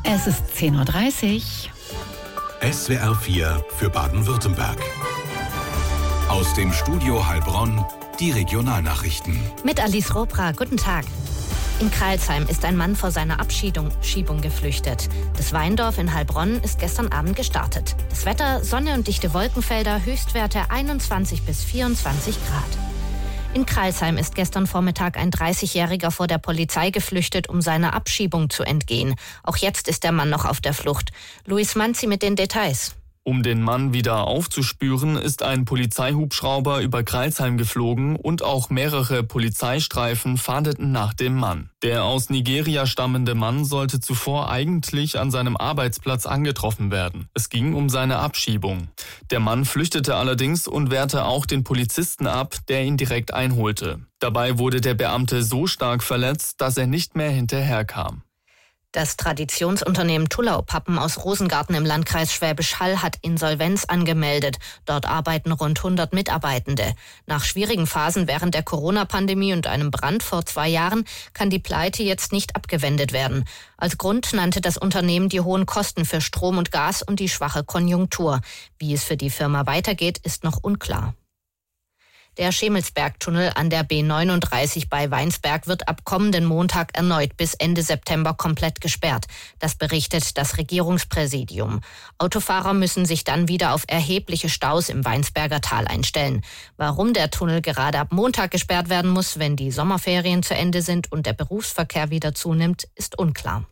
Es ist 10:30 Uhr. SWR 4 für Baden-Württemberg. Aus dem Studio Heilbronn die Regionalnachrichten. Mit Alice Robra, guten Tag. In Crailsheim ist ein Mann vor seiner Abschiebung geflüchtet. Das Weindorf in Heilbronn ist gestern Abend gestartet. Das Wetter, Sonne und dichte Wolkenfelder, Höchstwerte 21 bis 24 Grad. In Crailsheim ist gestern Vormittag ein 30-Jähriger vor der Polizei geflüchtet, um seiner Abschiebung zu entgehen. Auch jetzt ist der Mann noch auf der Flucht. Luis Manzi mit den Details. Um den Mann wieder aufzuspüren, ist ein Polizeihubschrauber über Crailsheim geflogen und auch mehrere Polizeistreifen fahndeten nach dem Mann. Der aus Nigeria stammende Mann sollte zuvor eigentlich an seinem Arbeitsplatz angetroffen werden. Es ging um seine Abschiebung. Der Mann flüchtete allerdings und wehrte auch den Polizisten ab, der ihn direkt einholte. Dabei wurde der Beamte so stark verletzt, dass er nicht mehr hinterherkam. Das Traditionsunternehmen Tullau-Pappen aus Rosengarten im Landkreis Schwäbisch Hall hat Insolvenz angemeldet. Dort arbeiten rund 100 Mitarbeitende. Nach schwierigen Phasen während der Corona-Pandemie und einem Brand vor 2 Jahren kann die Pleite jetzt nicht abgewendet werden. Als Grund nannte das Unternehmen die hohen Kosten für Strom und Gas und die schwache Konjunktur. Wie es für die Firma weitergeht, ist noch unklar. Der Schemelsbergtunnel an der B39 bei Weinsberg wird ab kommenden Montag erneut bis Ende September komplett gesperrt. Das berichtet das Regierungspräsidium. Autofahrer müssen sich dann wieder auf erhebliche Staus im Weinsberger Tal einstellen. Warum der Tunnel gerade ab Montag gesperrt werden muss, wenn die Sommerferien zu Ende sind und der Berufsverkehr wieder zunimmt, ist unklar.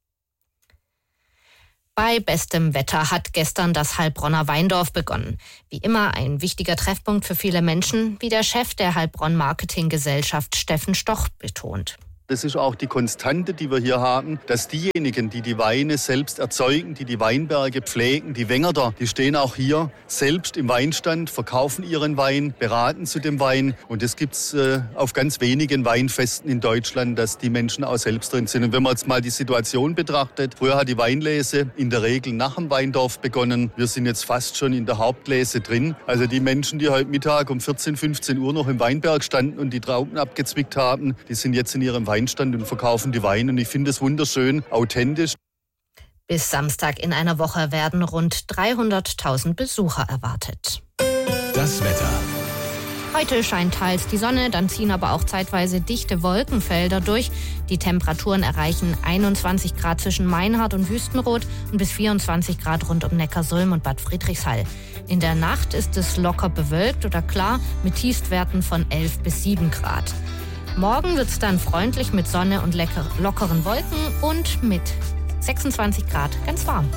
Bei bestem Wetter hat gestern das Heilbronner Weindorf begonnen. Wie immer ein wichtiger Treffpunkt für viele Menschen, wie der Chef der Heilbronn Marketinggesellschaft Steffen Stoch betont. Das ist auch die Konstante, die wir hier haben, dass diejenigen, die die Weine selbst erzeugen, die die Weinberge pflegen, die Wengerter, die stehen auch hier selbst im Weinstand, verkaufen ihren Wein, beraten zu dem Wein. Und das gibt's auf ganz wenigen Weinfesten in Deutschland, dass die Menschen auch selbst drin sind. Und wenn man jetzt mal die Situation betrachtet, früher hat die Weinlese in der Regel nach dem Weindorf begonnen. Wir sind jetzt fast schon in der Hauptlese drin. Also die Menschen, die heute Mittag um 14, 15 Uhr noch im Weinberg standen und die Trauben abgezwickt haben, die sind jetzt in ihrem Weinstand und verkaufen die Weine. Und ich finde es wunderschön, authentisch. Bis Samstag in einer Woche werden rund 300.000 Besucher erwartet. Das Wetter. Heute scheint teils die Sonne, dann ziehen aber auch zeitweise dichte Wolkenfelder durch. Die Temperaturen erreichen 21 Grad zwischen Meinhard und Wüstenrot und bis 24 Grad rund um Neckarsulm und Bad Friedrichshall. In der Nacht ist es locker bewölkt oder klar mit Tiefstwerten von 11 bis 7 Grad. Morgen wird es dann freundlich mit Sonne und lockeren Wolken und mit 26 Grad ganz warm.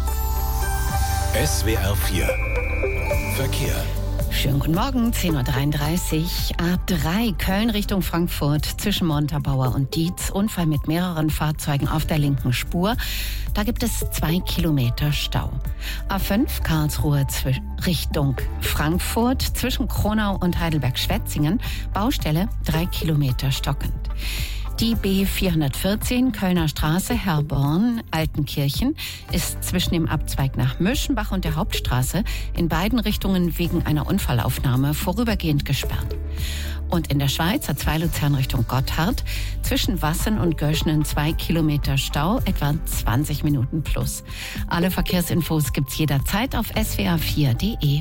SWR 4 Verkehr. Schönen guten Morgen, 10:33 Uhr. A3 Köln Richtung Frankfurt zwischen Montabaur und Dietz. Unfall mit mehreren Fahrzeugen auf der linken Spur. Da gibt es 2 Kilometer Stau. A5 Karlsruhe Richtung Frankfurt zwischen Kronau und Heidelberg-Schwetzingen. Baustelle 3 Kilometer stockend. Die B414 Kölner Straße, Herborn, Altenkirchen ist zwischen dem Abzweig nach Mürschenbach und der Hauptstraße in beiden Richtungen wegen einer Unfallaufnahme vorübergehend gesperrt. Und in der Schweiz A2 Luzern Richtung Gotthard zwischen Wassen und Göschenen 2 Kilometer Stau, etwa 20 Minuten plus. Alle Verkehrsinfos gibt's jederzeit auf swr4.de.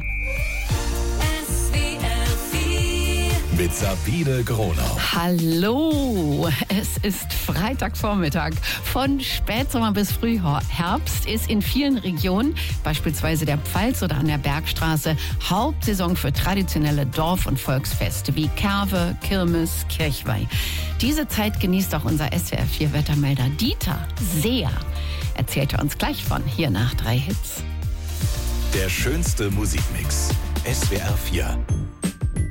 Mit Sabine Gronau. Hallo, es ist Freitagvormittag. Von Spätsommer bis Frühherbst ist in vielen Regionen, beispielsweise der Pfalz oder an der Bergstraße, Hauptsaison für traditionelle Dorf- und Volksfeste wie Kerwe, Kirmes, Kirchweih. Diese Zeit genießt auch unser SWR4-Wettermelder Dieter sehr. Erzählt er uns gleich von, hier nach 3 Hits. Der schönste Musikmix. SWR 4.